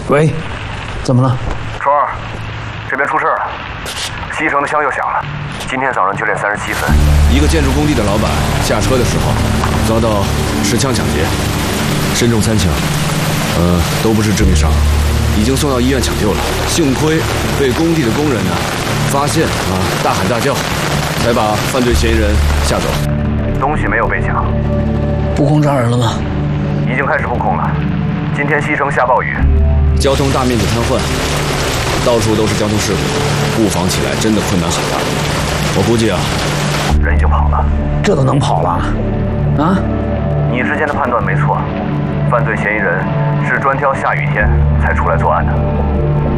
喂，怎么了？ 川儿，这边出事了，西城的枪又响了。今天早上9点37分， 一个建筑工地的老板下车的时候，遭到持枪抢劫，身中3枪，都不是致命伤，已经送到医院抢救了。幸亏被工地的工人呢发现大喊大叫，才把犯罪嫌疑人吓走。 东西没有被抢， 布控抓人了吗？ 已经开始布控了。今天西城下暴雨， 交通大面积瘫痪，到处都是交通事故，布防起来真的困难很大。我估计人已经跑了。 这都能跑了？啊？ 你之前的判断没错，犯罪嫌疑人是专挑下雨天才出来作案的。